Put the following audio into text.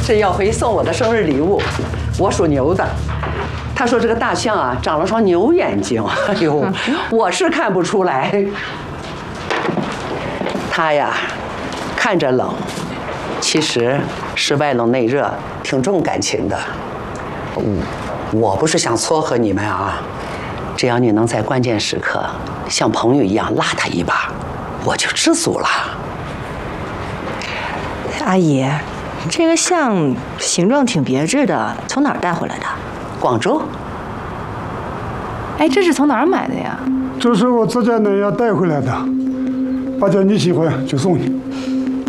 是要回送我的生日礼物。我属牛的，他说这个大象啊长了双牛眼睛，哎呦，我是看不出来。他呀，看着冷，其实是外冷内热，挺重感情的。我不是想撮合你们啊，只要你能在关键时刻像朋友一样拉他一把，我就知足了。 阿姨，这个象形状挺别致的，从哪儿带回来的？ 广州。 哎，这是从哪儿买的呀？ 这是我自家奶奶带回来的，阿姐你喜欢就送你。